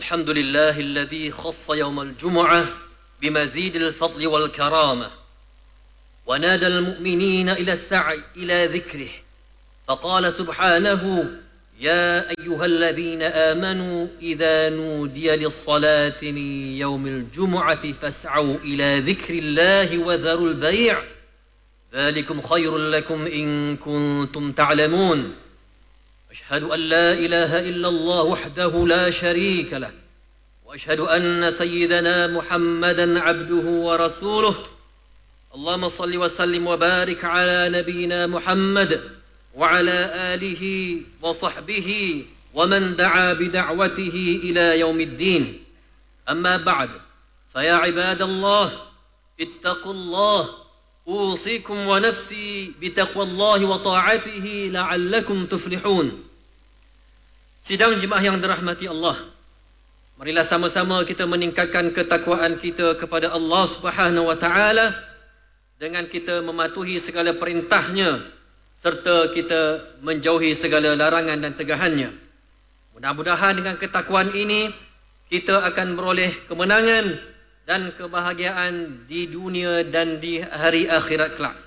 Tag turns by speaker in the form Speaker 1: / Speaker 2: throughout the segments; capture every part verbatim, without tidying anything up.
Speaker 1: الحمد لله الذي خص يوم الجمعة بمزيد الفضل والكرامة ونادى المؤمنين إلى السعي إلى ذكره فقال سبحانه يا أيها الذين آمنوا إذا نودي للصلاة من يوم الجمعة فاسعوا إلى ذكر الله وذروا البيع ذلكم خير لكم إن كنتم تعلمون أشهد أن لا إله إلا الله وحده لا شريك له وأشهد أن سيدنا محمدا عبده ورسوله اللهم صل وسلم وبارك على نبينا محمد وعلى آله وصحبه ومن دعا بدعوته إلى يوم الدين أما بعد فيا عباد الله اتقوا الله أوصيكم ونفسي بتقوى الله وطاعته لعلكم تفلحون. Sidang jemaah yang dirahmati Allah, marilah sama-sama kita meningkatkan ketakwaan kita kepada Allah Subhanahu wa taala dengan kita mematuhi segala perintahnya serta kita menjauhi segala larangan dan tegahannya. Mudah-mudahan dengan ketakwaan ini kita akan beroleh kemenangan dan kebahagiaan di dunia dan di hari akhirat kelak.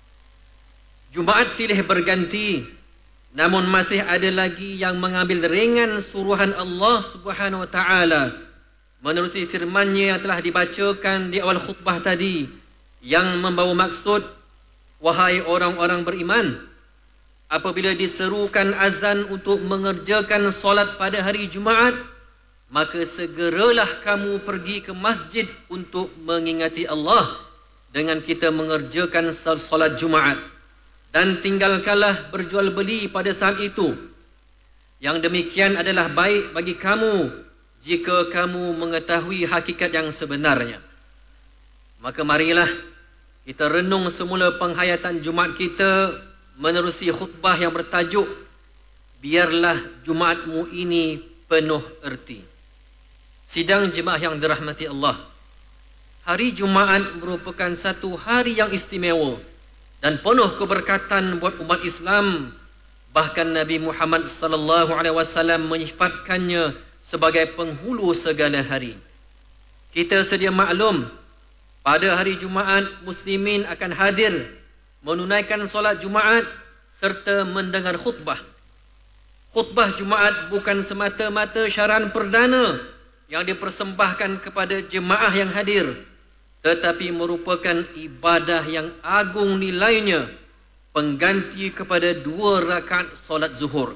Speaker 1: Jumaat silih berganti, namun masih ada lagi yang mengambil ringan suruhan Allah Subhanahu wa taala menerusi firman-Nya yang telah dibacakan di awal khutbah tadi, yang membawa maksud, wahai orang-orang beriman, apabila diserukan azan untuk mengerjakan solat pada hari Jumaat, maka segeralah kamu pergi ke masjid untuk mengingati Allah dengan kita mengerjakan solat Jumaat, dan tinggalkanlah berjual beli pada saat itu. Yang demikian adalah baik bagi kamu jika kamu mengetahui hakikat yang sebenarnya. Maka marilah kita renung semula penghayatan Jumaat kita menerusi khutbah yang bertajuk biarlah Jumaatmu ini penuh erti. Sidang jemaah yang dirahmati Allah, hari Jumaat merupakan satu hari yang istimewa dan penuh keberkatan buat umat Islam. Bahkan Nabi Muhammad sallallahu alaihi wasallam menyifatkannya sebagai penghulu segala hari. Kita sedia maklum, pada hari Jumaat muslimin akan hadir menunaikan solat Jumaat serta mendengar khutbah. Khutbah Jumaat bukan semata-mata syaran perdana yang dipersembahkan kepada jemaah yang hadir, tetapi merupakan ibadah yang agung nilainya, pengganti kepada dua rakaat solat zuhur.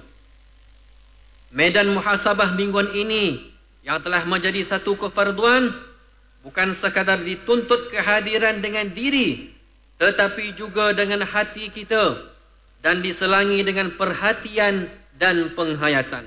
Speaker 1: Medan muhasabah mingguan ini yang telah menjadi satu kefarduan bukan sekadar dituntut kehadiran dengan diri, tetapi juga dengan hati kita, dan diselangi dengan perhatian dan penghayatan.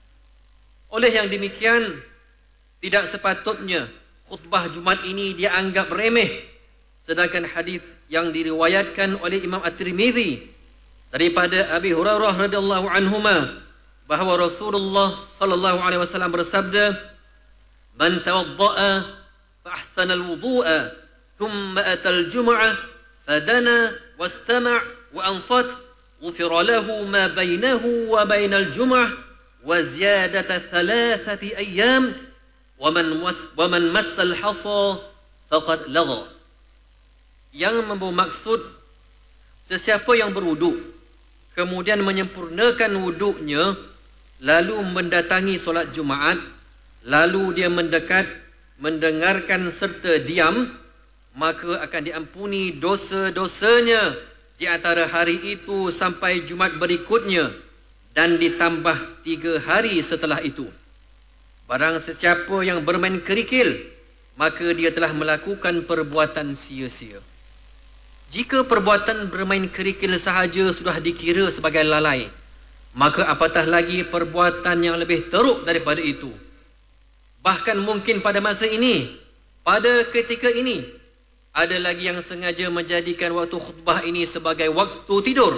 Speaker 1: Oleh yang demikian, tidak sepatutnya khutbah Jumaat ini dianggap remeh, sedangkan hadis yang diriwayatkan oleh Imam At-Tirmizi daripada Abi Hurairah radhiyallahu anhuma bahawa Rasulullah sallallahu alaihi wasallam bersabda, "Man tawadda'a fa ahsana al-wudu'a thumma ata al-jum'ah fadana wastama' wa ansat ghufira lahu ma bainahu wa bainal jum'ah wa ziyadata thalathati ayyam Waman was waman massal hasa faqad lagha." Yang membawa maksud, sesiapa yang berwuduk kemudian menyempurnakan wuduknya lalu mendatangi solat Jumaat, lalu dia mendekat, mendengarkan serta diam, maka akan diampuni dosa-dosanya di antara hari itu sampai Jumaat berikutnya, dan ditambah tiga hari setelah itu. Barang sesiapa yang bermain kerikil, maka dia telah melakukan perbuatan sia-sia. Jika perbuatan bermain kerikil sahaja sudah dikira sebagai lalai, maka apatah lagi perbuatan yang lebih teruk daripada itu. Bahkan mungkin pada masa ini, pada ketika ini, ada lagi yang sengaja menjadikan waktu khutbah ini sebagai waktu tidur.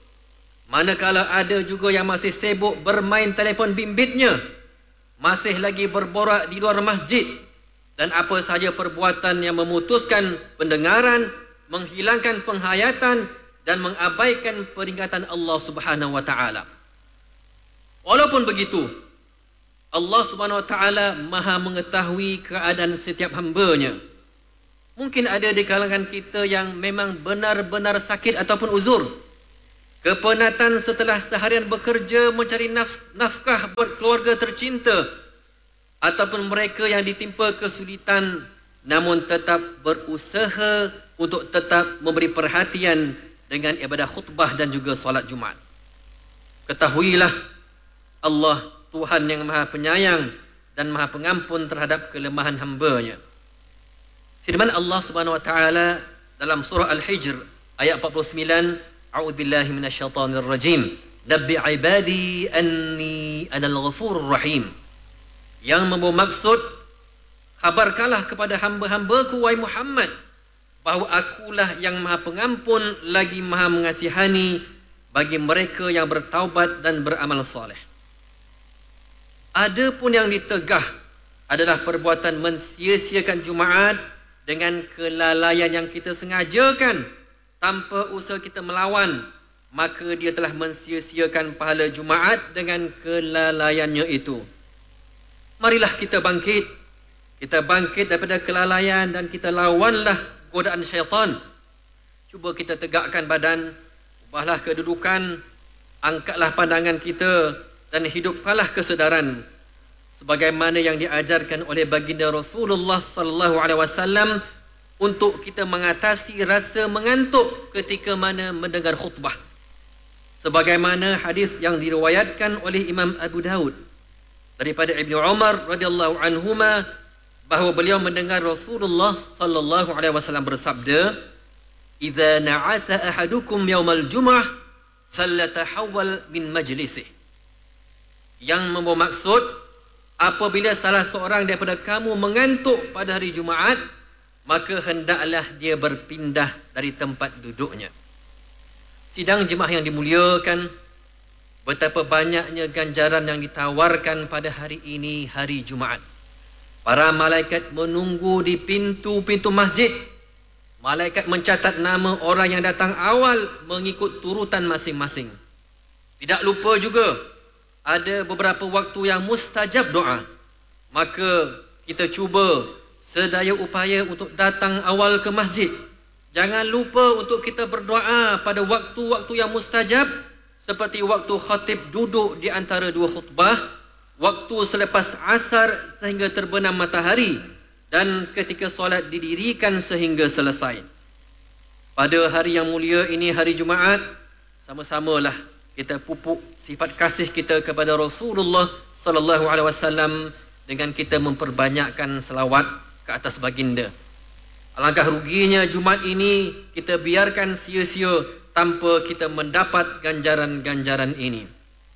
Speaker 1: Manakala ada juga yang masih sibuk bermain telefon bimbitnya, masih lagi berborak di luar masjid, dan apa saja perbuatan yang memutuskan pendengaran, menghilangkan penghayatan, dan mengabaikan peringatan Allah Subhanahu wa taala. Walaupun begitu, Allah Subhanahu Wa Taala Maha mengetahui keadaan setiap hamba-Nya. Mungkin ada di kalangan kita yang memang benar-benar sakit ataupun uzur. Kepenatan setelah seharian bekerja mencari naf nafkah buat keluarga tercinta. Ataupun mereka yang ditimpa kesulitan namun tetap berusaha untuk tetap memberi perhatian dengan ibadah khutbah dan juga solat Jumaat. Ketahuilah Allah Tuhan yang Maha Penyayang dan Maha Pengampun terhadap kelemahan hamba-Nya. Firman Allah Subhanahu Wa Taala dalam surah Al-Hijr ayat empat puluh sembilan, A'udzubillahi minasyaitonir rajim. Nabbi 'ibadi anni anal ghafurur rahim. Yang membawa maksud, khabarkanlah kepada hamba-hambaku wahai Muhammad bahawa akulah yang Maha Pengampun lagi Maha Mengasihani bagi mereka yang bertaubat dan beramal soleh. Ada pun yang ditegah adalah perbuatan mensia-siakan Jumaat dengan kelalaian yang kita sengajakan tanpa usaha kita melawan, maka dia telah mensia-siakan pahala Jumaat dengan kelalaiannya itu. Marilah kita bangkit. Kita bangkit daripada kelalaian dan kita lawanlah godaan syaitan. Cuba kita tegakkan badan, ubahlah kedudukan, angkatlah pandangan kita dan hidupkanlah kesedaran sebagaimana yang diajarkan oleh baginda Rasulullah sallallahu alaihi wasallam untuk kita mengatasi rasa mengantuk ketika mana mendengar khutbah. Sebagaimana hadis yang diriwayatkan oleh Imam Abu Daud daripada Ibnu Umar radhiyallahu anhuma bahawa beliau mendengar Rasulullah sallallahu alaihi wasallam bersabda, "Idza na'asa ahadukum yaumal jum'ah falyatahawwal min majlisih." Yang membawa maksud, apabila salah seorang daripada kamu mengantuk pada hari Jumaat, maka hendaklah dia berpindah dari tempat duduknya. Sidang jemaah yang dimuliakan, betapa banyaknya ganjaran yang ditawarkan pada hari ini, hari Jumaat. Para malaikat menunggu di pintu-pintu masjid. Malaikat mencatat nama orang yang datang awal mengikut turutan masing-masing. Tidak lupa juga, ada beberapa waktu yang mustajab doa. Maka kita cuba sedaya upaya untuk datang awal ke masjid. Jangan lupa untuk kita berdoa pada waktu-waktu yang mustajab, seperti waktu khatib duduk di antara dua khutbah, waktu selepas asar sehingga terbenam matahari, dan ketika solat didirikan sehingga selesai. Pada hari yang mulia ini, hari Jumaat, sama-samalah kita pupuk sifat kasih kita kepada Rasulullah sallallahu alaihi wasallam dengan kita memperbanyakkan selawat ke atas baginda. Alangkah ruginya Jumaat ini kita biarkan sia-sia tanpa kita mendapat ganjaran-ganjaran ini.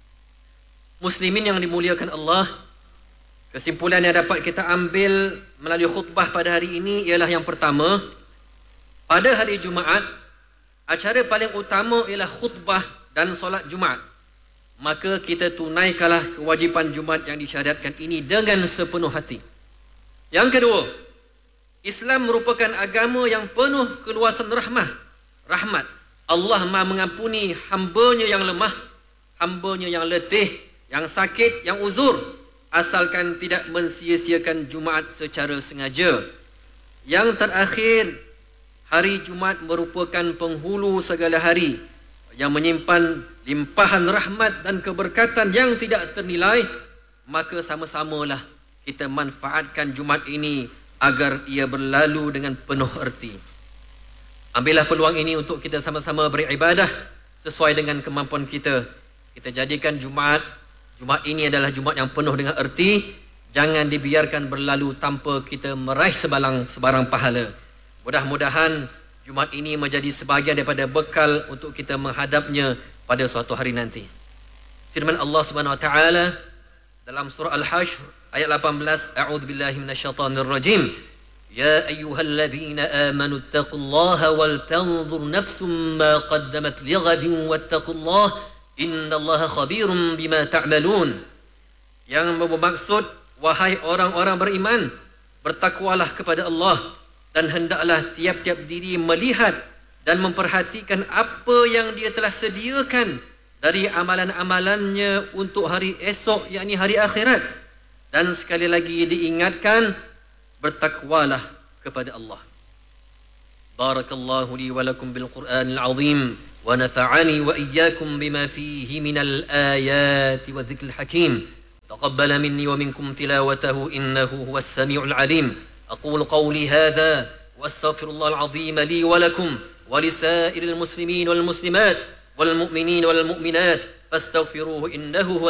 Speaker 1: Muslimin yang dimuliakan Allah, kesimpulan yang dapat kita ambil melalui khutbah pada hari ini ialah yang pertama, pada hari Jumaat, acara paling utama ialah khutbah dan solat Jumaat. Maka kita tunaikanlah kewajipan Jumaat yang disyariatkan ini dengan sepenuh hati. Yang kedua, Islam merupakan agama yang penuh keluasan rahmah, rahmat. Allah Maha mengampuni hamba-Nya yang lemah, hamba-Nya yang letih, yang sakit, yang uzur, asalkan tidak mensia-siakan Jumaat secara sengaja. Yang terakhir, hari Jumaat merupakan penghulu segala hari yang menyimpan limpahan rahmat dan keberkatan yang tidak ternilai. Maka sama-samalah kita manfaatkan Jumaat ini agar ia berlalu dengan penuh erti. Ambillah peluang ini untuk kita sama-sama beribadah sesuai dengan kemampuan kita. Kita jadikan Jumaat Jumaat ini adalah Jumaat yang penuh dengan erti. Jangan dibiarkan berlalu tanpa kita meraih sebalang sebarang pahala. Mudah-mudahan Jumaat ini menjadi sebahagian daripada bekal untuk kita menghadapnya pada suatu hari nanti. Firman Allah Subhanahu wa taala dalam surah Al-Hashr ayat lapan belas, A'udzubillahi minasyaitonir rajim. Ya ayyuhalladzina amanu taqullaha wal tanzur nafsum ma qaddamat lighadin wattaqullaha innallaha khabirum bima ta'malun. Yang bermaksud, wahai orang-orang beriman, bertakwalah kepada Allah dan hendaklah tiap-tiap diri melihat dan memperhatikan apa yang dia telah sediakan dari amalan-amalannya untuk hari esok, yakni hari akhirat. Dan sekali lagi diingatkan, bertakwalah kepada Allah. Barakallahu li wa lakum bil Qur'anil azim wa nafa'ani wa iyyakum bima fihi minal ayati wa dhikril hakim. Taqabbala minni wa minkum tilawatahu innahu huwas samiul alim. Aqulu qawli hadha wa astaghfirullahal azim li wa lakum wa lisairil muslimin wal muslimat wal mu'minin wal mu'minat fastaghfiruhu innahu